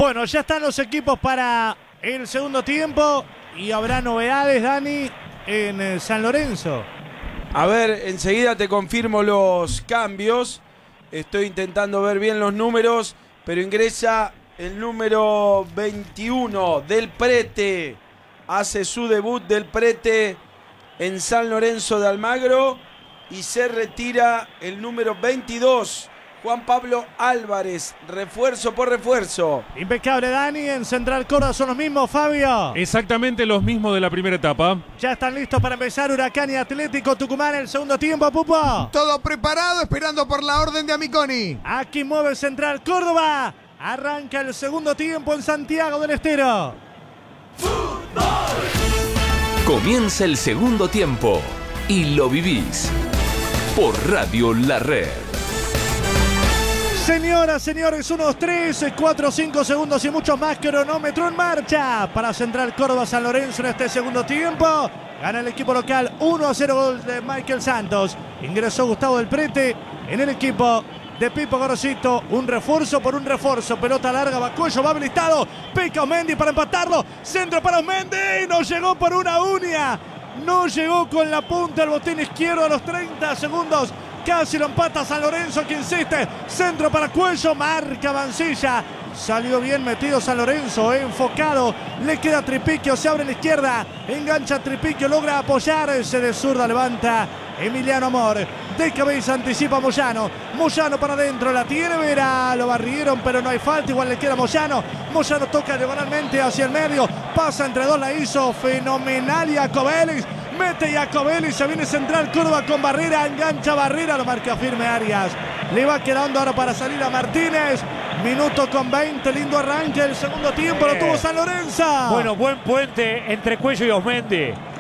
Bueno, ya están los equipos para el segundo tiempo y habrá novedades, Dani, en San Lorenzo. A ver, enseguida te confirmo los cambios. Estoy intentando ver bien los números, pero ingresa el número 21 del Prete. Hace su debut del Prete en San Lorenzo de Almagro y se retira el número 22, Juan Pablo Álvarez, refuerzo por refuerzo. Impecable, Dani. En Central Córdoba son los mismos, Fabio. Exactamente los mismos de la primera etapa. Ya están listos para empezar Huracán y Atlético Tucumán el segundo tiempo, Pupo. Todo preparado, esperando por la orden de Amiconi. Aquí mueve Central Córdoba. Arranca el segundo tiempo en Santiago del Estero. Comienza el segundo tiempo y lo vivís por Radio La Red. Señoras, señores, unos 3, 4, 5 segundos y mucho más. Cronómetro en marcha para Central Córdoba San Lorenzo en este segundo tiempo. Gana el equipo local 1-0, gol de Michael Santos. Ingresó Gustavo del Prete en el equipo de Pipo Gorosito. Un refuerzo por un refuerzo. Pelota larga, va Cuello, va habilitado. Pica Osmendi para empatarlo. Centro para Osmendi. No llegó por una uña. No llegó con la punta del botín izquierdo a los 30 segundos. Casi lo empata San Lorenzo, que insiste. Centro para Cuello, marca Mancilla. Salió bien metido San Lorenzo, enfocado. Le queda Tripiquio, se abre a la izquierda. Engancha Tripiquio, logra apoyarse de zurda, levanta Emiliano Amor. De cabeza anticipa Moyano. Moyano para adentro, la tiene Vera. Lo barrieron, pero no hay falta. Igual le queda Moyano. Moyano toca diagonalmente hacia el medio. Pasa entre dos, la hizo fenomenal Iacobelis. Mete Iacobelis, se viene Central Córdoba con Barrera. Engancha Barrera, lo marca firme Arias. Le va quedando ahora para salir a Martínez. Minuto con 20, lindo arranque del segundo tiempo. Lo tuvo San Lorenzo. Bueno, buen puente entre Cuello y Osmendi.